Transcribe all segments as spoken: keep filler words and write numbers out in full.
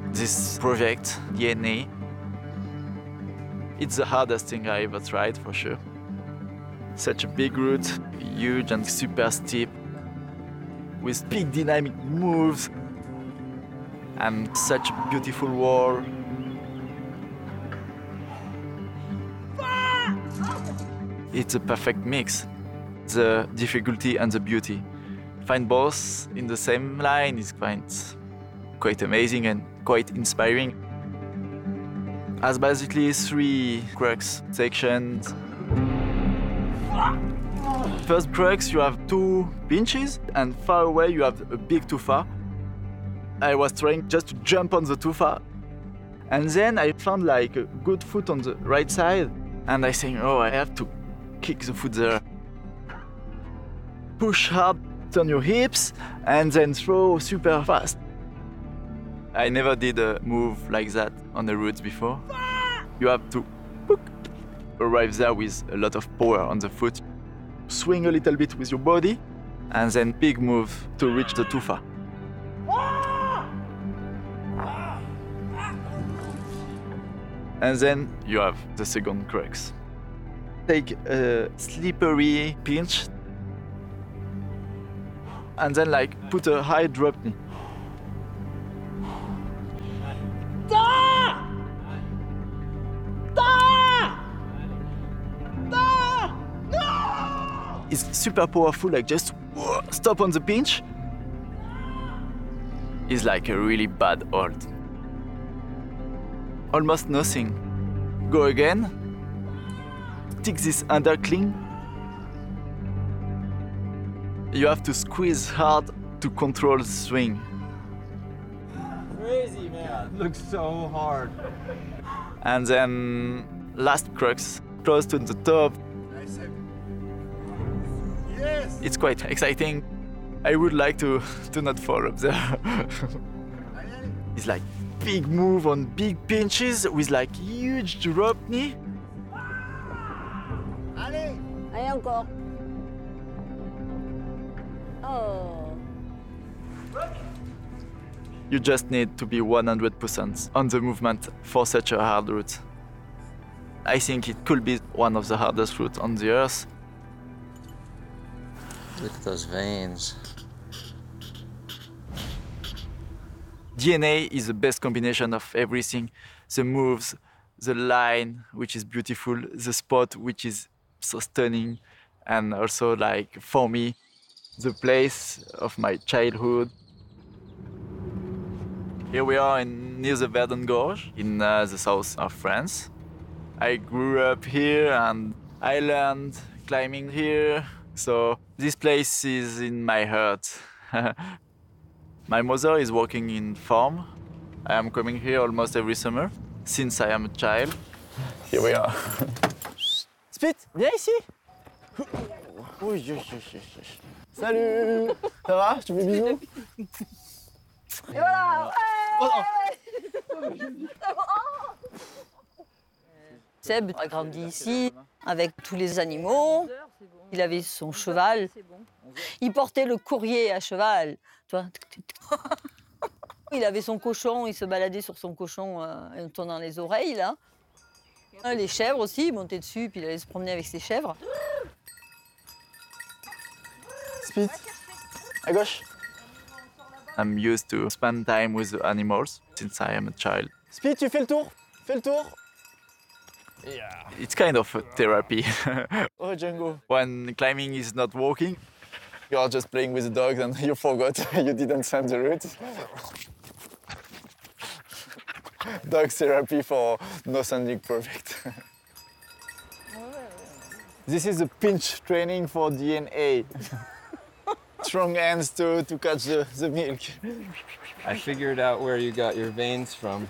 This project, D N A, it's the hardest thing I ever tried, for sure. Such a big route, huge and super steep, with big dynamic moves, and such a beautiful wall. It's a perfect mix, the difficulty and the beauty. Find both in the same line is quite, quite amazing and quite inspiring. Has basically three crux sections. First crux, you have two pinches, and far away you have a big tufa. I was trying just to jump on the tufa, and then I found like a good foot on the right side, and I think, oh, I have to kick the foot there. Push hard, turn your hips, and then throw super fast. I never did a move like that on the routes before. You have to book, arrive there with a lot of power on the foot, swing a little bit with your body, and then big move to reach the tufa. And then you have the second crux. Take a slippery pinch, and then like put a high drop knee. It's super powerful, like just whoa, stop on the pinch. It's like a really bad hold. Almost nothing. Go again. Stick this under clean. You have to squeeze hard to control the swing. Crazy, man. It looks so hard. And then last crux, close to the top. Yes! It's quite exciting. I would like to, to not fall up there. It's like big move on big pinches with like huge drop knee. Allez, encore. Oh. You just need to be one hundred percent on the movement for such a hard route. I think it could be one of the hardest routes on the earth. Look at those veins. D N A is the best combination of everything. The moves, the line, which is beautiful, the spot, which is so stunning, and also, like, for me, the place of my childhood. Here we are in, near the Verdon Gorge, in uh, the south of France. I grew up here and I learned climbing here, so this place is in my heart. My mother is working in farm. I am coming here almost every summer since I am a child. Here we are. Spit, viens ici. Oui, oui, oui, oui. Salut. Ça va? Je te fais bisous. Et voilà. Seb a grandi ici avec tous les animaux. Il avait son cheval. Il portait le courrier à cheval. Toi. Il avait son cochon, il se baladait sur son cochon euh, en tournant les oreilles, là. Les chèvres aussi, il montait dessus, puis il allait se promener avec ses chèvres. Spit, à gauche. I'm used to spend time with the animals since I am a child. Spit, tu fais le tour. Fais le tour. Yeah. It's kind of a therapy. Oh, Django. When climbing is not working, you are just playing with the dogs and you forgot you didn't send the route. Dog therapy for no sending perfect. This is a pinch training for D N A. Strong hands to, to catch the, the milk. I figured out where you got your veins from.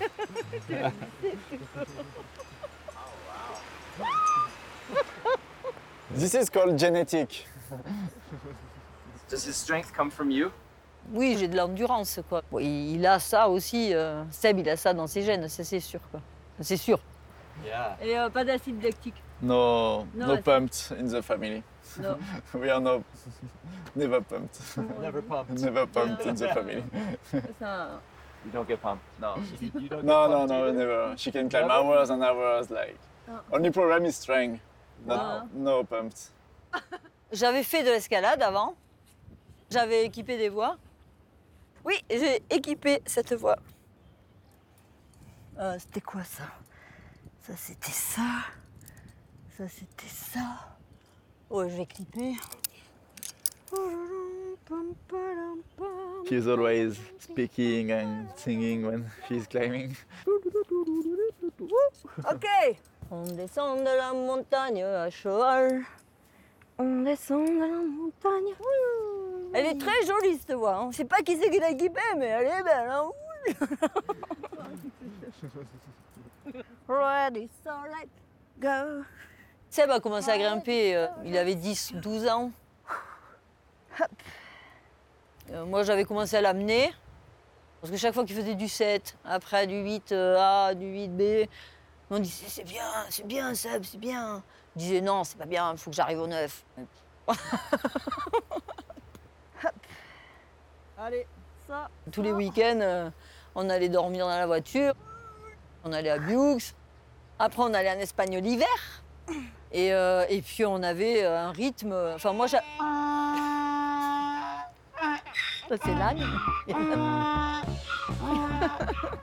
This is called genetic. Does his strength come from you? Oui, j'ai de l'endurance, quoi. Bon, il a ça aussi. Euh, Seb, il a ça dans ses gènes, ça c'est sûr, quoi. C'est sûr. Yeah. Et euh, pas d'acide lactique. No, No, no I pumped in the family. No. We are no, never pumped. Never pumped. Never pumped in the family. Ça, You don't get pumped. No. You don't No, get no, pumped no, either? never. She can climb Never? hours and hours. Like, only problem is strength. Not, Wow. No pumped. J'avais fait de l'escalade avant. J'avais équipé des voies. Oui, j'ai équipé cette voie. Euh, c'était quoi ça? Ça, c'était ça. Ça, c'était ça. Ouais, je vais clipper. She's always speaking and singing when she's climbing. Ok. On descend de la montagne à cheval. On descend de la montagne. Elle est très jolie cette voix. Hein. Je sais pas qui c'est qui l'a équipée, mais elle est belle. Hein. Ready, so let's go. Seb a commencé à grimper, euh, il avait dix, douze ans. Hop. Euh, moi, j'avais commencé à l'amener. Parce que chaque fois qu'il faisait du sept, après du huit A, du huit B, on disait c'est bien, c'est bien Seb, c'est bien. Je disais non, c'est pas bien, il faut que j'arrive au neuf. Allez, ça. Tous les week-ends, euh, on allait dormir dans la voiture, on allait à Bioux, après on allait en Espagne l'hiver, et, euh, et puis on avait un rythme. Enfin, moi, j'ai. Ça, c'est l'âne.